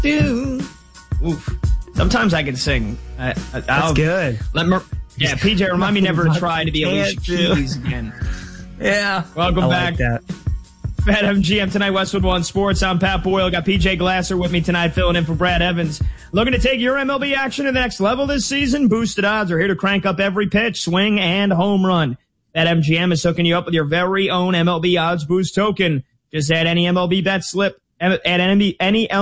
Oof. Sometimes I can sing. That's good. Yeah, PJ, remind me never to try to be Alicia Keys again. Yeah. Welcome back. Like that. BetMGM tonight, Westwood One Sports. I'm Pat Boyle. Got PJ Glasser with me tonight, filling in for Brad Evans. Looking to take your MLB action to the next level this season? Boosted odds are here to crank up every pitch, swing, and home run. BetMGM is hooking you up with your very own MLB Odds Boost token. Just add any MLB bet slip. Just add any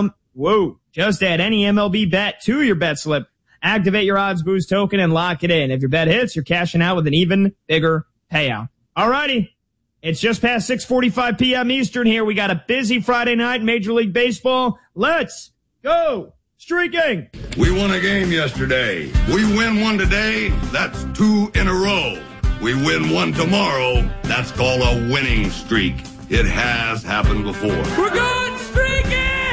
MLB bet to your bet slip. Activate your Odds Boost token and lock it in. If your bet hits, you're cashing out with an even bigger payout. Alrighty. It's just past 6:45 p.m. Eastern here. We got a busy Friday night in Major League Baseball. Let's go streaking. We won a game yesterday. We win one today. That's 2 in a row. We win one tomorrow. That's called a winning streak. It has happened before. We're going streaking!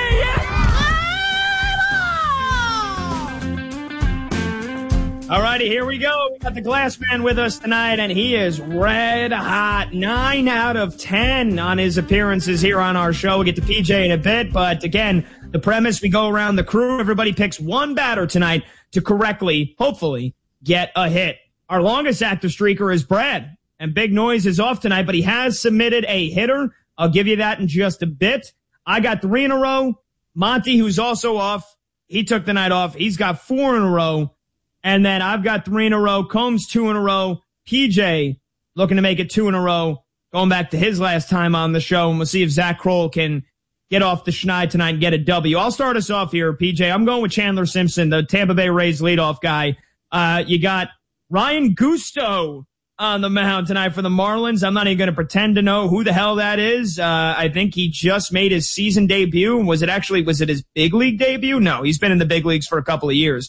Alrighty, here we go. We got the Glass Man with us tonight, and he is red hot. 9 out of 10 on his appearances here on our show. We'll get to PJ in a bit, but again, the premise, we go around the crew. Everybody picks one batter tonight to correctly, hopefully, get a hit. Our longest active streaker is Brad, and Big Noise is off tonight, but he has submitted a hitter. I'll give you that in just a bit. I got 3 in a row. Monty, who's also off, he took the night off. He's got 4 in a row. And then I've got 3 in a row. Combs 2 in a row. PJ looking to make it 2 in a row. Going back to his last time on the show. And we'll see if Zach Kroll can get off the schneid tonight and get a W. I'll start us off here, PJ. I'm going with Chandler Simpson, the Tampa Bay Rays leadoff guy. You got Ryan Gusto on the mound tonight for the Marlins. I'm not even going to pretend to know who the hell that is. I think he just made his season debut. Was it his big league debut? No, he's been in the big leagues for a couple of years.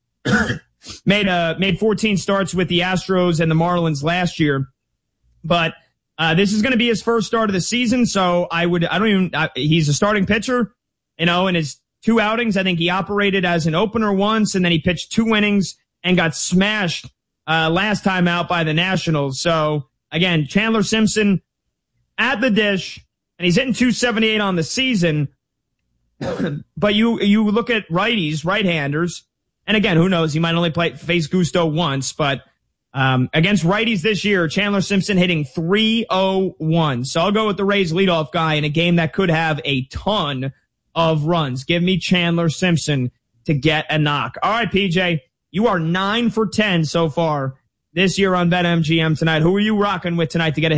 Made 14 starts with the Astros and the Marlins last year, but this is going to be his first start of the season. So he's a starting pitcher, in his 2 outings. I think he operated as an opener once, and then he pitched 2 innings and got smashed last time out by the Nationals. So again, Chandler Simpson at the dish, and he's hitting .278 on the season. But you look at righties, right-handers. And again, who knows? He might only face Gusto once, but against righties this year, Chandler Simpson hitting .301. So I'll go with the Rays leadoff guy in a game that could have a ton of runs. Give me Chandler Simpson to get a knock. All right, PJ, you are 9 for 10 so far this year on BetMGM tonight. Who are you rocking with tonight to get a hit?